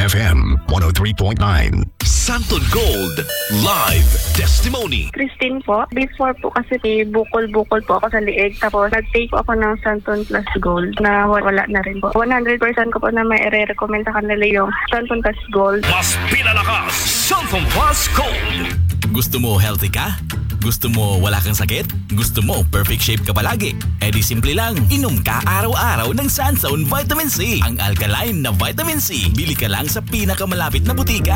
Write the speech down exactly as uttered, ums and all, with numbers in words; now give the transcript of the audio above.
F M one oh three point nine. Santon Gold Live Testimony. Christine po. Before po kasi may bukol-bukol po ako sa liig. Tapos nag-take po ako ng Santon Plus Gold na wala na rin po. one hundred percent ko po na may i-recommend sa kanila yung Santon Plus Gold. Mas pinalakas, Santon Plus Gold. Gusto mo healthy ka? Gusto mo wala kang sakit? Gusto mo perfect shape ka palagi? E di simple lang, inom ka araw-araw ng Santon Vitamin C. Ang alkaline na vitamin C. Bili ka lang sa pinakamalapit na butika.